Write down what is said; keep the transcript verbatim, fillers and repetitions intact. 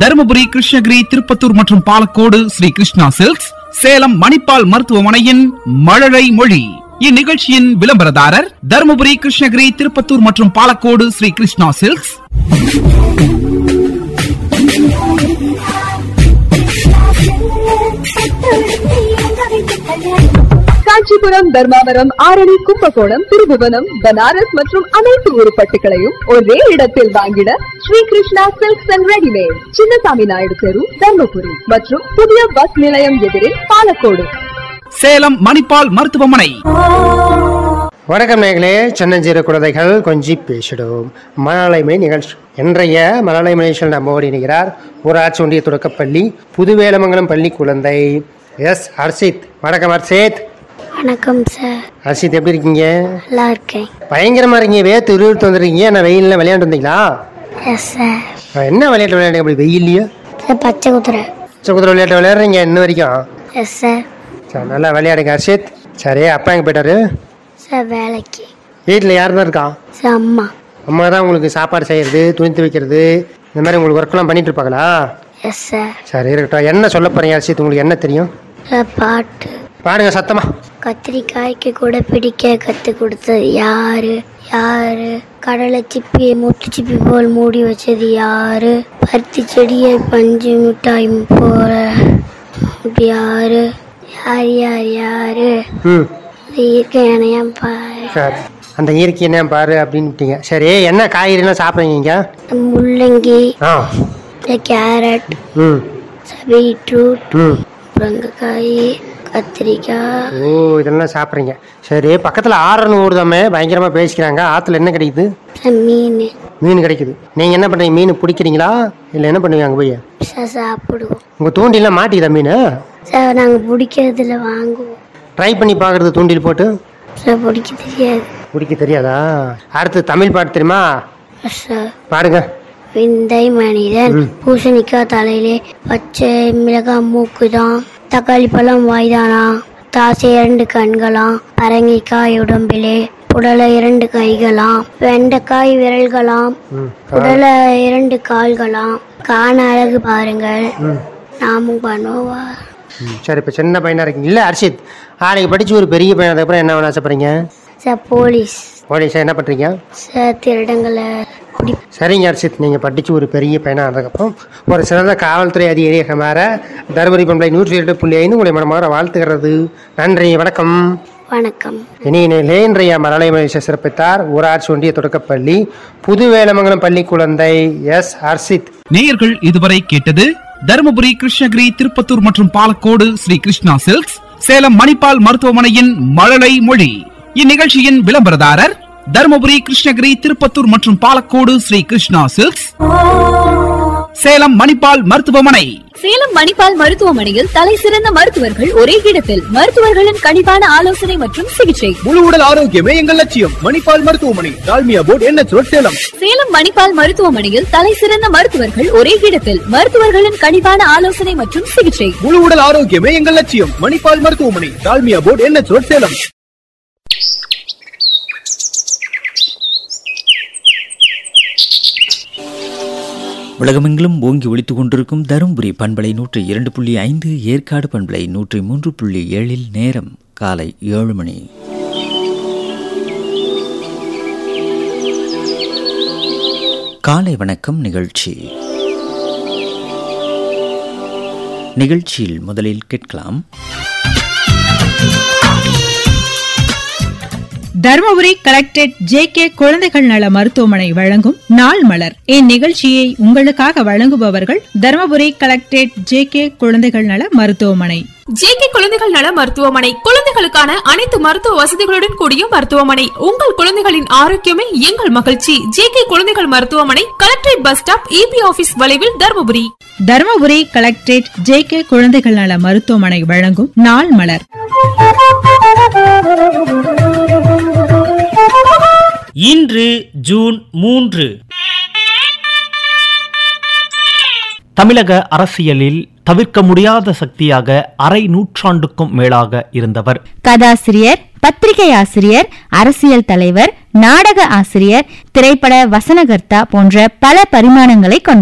தருமபுரி, கிருஷ்ணகிரி, திருப்பத்தூர் மற்றும் பாலக்கோடு ஸ்ரீ கிருஷ்ணா சில்க்ஸ், சேலம் மணிப்பால் மருத்துவமனையின் மழலை மொழி. இந்நிகழ்ச்சியின் விளம்பரதாரர் தருமபுரி, கிருஷ்ணகிரி, திருப்பத்தூர் மற்றும் பாலக்கோடு ஸ்ரீ கிருஷ்ணா சில்க்ஸ். காஞ்சிபுரம், தர்மாவரம், ஆரணி, கும்பகோணம், திருபுவனம், பனாரஸ் மற்றும் அனைத்து உருப்பட்டுகளையும் ஒரே இடத்தில் வாங்கிட Sri Krishna silks and readymade, Chinnasamy Naidu தெரு, தர்மபுரி மற்றும் புதிய பஸ் நிலையம் எதிரில் பாலக்கோடு. சேலம் மணிப்பால் மருத்துவமனை. வணக்கம் நேயர்களே, சின்னஞ்சிறு குழந்தைகள் கொஞ்சி பேசிடும் மழலைமை நிகழ்ச்சி. இன்றைய மழலைமை நிகழ்ச்சியில் நம்மோடு இணைகிறார் ஊராட்சி ஒன்றிய தொடக்கப்பள்ளி புதுவேலமங்கலம் பள்ளி குழந்தை எஸ் ஹர்ஷித். வணக்கம் ஹர்ஷித். வணக்கம் சார். ஹர்ஷித், எப்படி இருக்கீங்க? நல்லா இருக்கேன். பயங்கரமா இருக்கீங்க, வேத்து உருவிட்டு வந்துருக்கீங்க. என்ன வெயிலில் விளையாண்டு வந்தீங்களா? Yes sir. என்ன விளையாட்டு விளையாடுங்க அப்படி வெயில்லையே? பச்சை குதிரை. பச்சை குதிரை விளையாட்டு விளையாடுறீங்க இன்ன வரைக்கும்? Yes sir. சரி, நல்லா விளையாடுங்க ஹர்ஷித். சரி, அப்பா எங்கே போயிட்டாரு? சார் வேலைக்கு. வீட்டில் யார் தான் இருக்கா? சார் அம்மா. அம்மா தான் உங்களுக்கு சாப்பாடு செய்கிறது, துணி துவைக்கிறது, இந்த மாதிரி உங்களுக்கு ஒர்க்கெல்லாம் பண்ணிட்டு இருப்பாங்களா? Yes sir. சரி, இருக்கட்டும். என்ன சொல்ல போறீங்க ஹர்ஷித்? உங்களுக்கு என்ன தெரியும்? சார் பாட்டு பாடுங்க சத்தமா. கத்திரிக்காய்க்கு கூட பிடிக்க கற்றுக் கொடுத்தது யாரு யாரு? கடலை சிப்பி முட்டு சிப்பி போல் மூடி வச்சது யாரு? பருத்தி செடியை பஞ்சு மிட்டாய் போல யாரு? யார் யார் யாரு? ம் இயற்கை இணையம் பாரு. சரி, அந்த இயற்கை என்ன பாரு அப்படின்ட்டீங்க. சரி, என்ன காய்கறிலாம் சாப்பிட்றீங்க? முள்ளங்கி, ஆ, கேரட், ம் பீட்ரூட், ம் முருங்கைக்காய், கத்திரிக்காய். ஓ, இதெல்லாம் சாப்பிட்றீங்க. சரி, பக்கத்தில் ஆறுன்னு ஓடுதாமே, பயங்கரமாக பேசிக்கிறாங்க. ஆற்றுல என்ன கிடைக்குது? மீன். மீன் கிடைக்குது. நீங்கள் என்ன பண்ணுறீங்க? மீன் பிடிக்கிறீங்களா இல்லை என்ன பண்ணுவீங்க அங்கே போய்? சார் சாப்பிடுவோம். உங்கள் தூண்டிலாம் மாட்டிக்குதா மீன்? சார் நாங்கள் பிடிக்கிறதுல வாங்குவோம். ட்ரை பண்ணி பார்க்குறது தூண்டில் போட்டு? சார் பிடிக்க தெரியாது. பிடிக்க தெரியாதா? அடுத்து தமிழ் பாட்டு தெரியுமா? சார் பாடுங்க. விந்தை மனிதன் பூசணிக்காய் தலையிலே, பச்சை மிளகாய் மூக்குதான், தக்காளி பழம் வாய்தானா, தாசை இரண்டு கண்களாம், பரங்கிக்காய் உடம்பிலே, புடலை இரண்டு கைகளாம், வெண்டைக்காய் விரல்களாம், புடலை இரண்டு கால்களாம், காண அழகு பாருங்கள் நாமும் பண்ணுவா. சரி, இப்போ சின்ன பையனாக இருக்கீங்க இல்லை ஹர்ஷித்? நாளைக்கு படித்து ஒரு பெரிய பையன் அதுக்கப்புறம் என்ன வேணும் ஆசைப்படுறீங்க? Sir police. போலீஸாக என்ன பண்ணுறீங்க? சார் திருடங்களை குடி. சரிங்க ஹர்ஷித், நீங்கள் படித்து ஒரு பெரிய பையனாக இருந்ததுக்கப்புறம் ஒரு சிறந்த காவல்துறை அதிகாரியாக மாற தருமபுரி பண்பலை நூற்றி எட்டு புள்ளி ஐந்து உங்களை மனமாற வாழ்த்துகிறது. நன்றி, வணக்கம். வணக்கம். இனியிலே இன்றைய மழலை மலேசிய சிறப்பித்தார் ஊராட்சி ஒன்றிய தொடக்கப்பள்ளி புதுவேலமங்கலம் பள்ளி குழந்தை எஸ் ஹர்ஷித். நேயர்கள் இதுவரை கேட்டது தருமபுரி, கிருஷ்ணகிரி, திருப்பத்தூர் மற்றும் பாலக்கோடு ஸ்ரீ கிருஷ்ணா சில்க்ஸ், சேலம் மணிப்பால் மருத்துவமனையின் மழலை மொழி. இந்நிகழ்ச்சியின் விளம்பரதாரர் தருமபுரி, கிருஷ்ணகிரி, திருப்பத்தூர் மற்றும் பாலக்கோடு ஸ்ரீ கிருஷ்ணா சில்க்ஸ், சேலம் மணிப்பால் மருத்துவமனை. சேலம் மணிப்பால் மருத்துவமனையில் தலை சிறந்த மருத்துவர்கள் ஒரே இடத்தில், மருத்துவர்களின் கனிவான ஆலோசனை மற்றும் சிகிச்சை. முழு உடல் ஆரோக்கியமே எங்கள் லட்சியம். மணிப்பால் மருத்துவமனை, டால்மியா போர்டு, என் எச் ரோட், சேலம். சேலம் மணிப்பால் மருத்துவமனையில் தலை சிறந்த மருத்துவர்கள் ஒரே இடத்தில், மருத்துவர்களின் கனிவான ஆலோசனை மற்றும் சிகிச்சை. முழு உடல் ஆரோக்கியமே எங்கள் லட்சியம். மணிப்பால் மருத்துவமனை, டால்மியா போர்டு, என் எச் ரோட், சேலம். உலகமெங்கிலும் ஓங்கி ஒலித்துக் கொண்டிருக்கும் தருமபுரி பண்பலை நூற்றி இரண்டு புள்ளி ஐந்து, ஏற்காடு பண்பலை நூற்றி மூன்று புள்ளி ஏழில் நேரம் காலை ஏழு மணி. காலை வணக்கம் நிகழ்ச்சி. நிகழ்ச்சியில் முதலில் கேட்கலாம் தருமபுரி கலெக்டரேட் ஜே கே குழந்தைகள் நல மருத்துவமனை வழங்கும் நாள் மலர். இந்நிகழ்ச்சியை உங்களுக்காக வழங்குபவர்கள் தருமபுரி கலெக்டரேட் ஜே கே குழந்தைகள் நல மருத்துவமனை. ஜே கே குழந்தைகள் நல மருத்துவமனை குழந்தைகளுக்கான அனைத்து மருத்துவ வசதிகளுடன் கூடிய மருத்துவமனை. உங்கள் குழந்தைகளின் ஆரோக்கியமே எங்கள் மகிழ்ச்சி. ஜே கே குழந்தைகள் மருத்துவமனை, collectorate bus stop, EB office வளைவில், Dharmapuri. Dharmapuri collectorate J K குழந்தைகள் நல மருத்துவமனை வழங்கும் நாள் மலர். இன்று ஜூன் மூன்று. தமிழக அரசியலில் தவிர்க்க முடியாத சக்தியாக அரை நூற்றாண்டுக்கும் மேலாக இருந்தவர். கதாசிரியர், பத்திரிகை ஆசிரியர், அரசியல் தலைவர், நாடக ஆசிரியர், திரைப்பட வசனகர்த்தா போன்ற பல பரிமாணங்களை கொண்டவர்.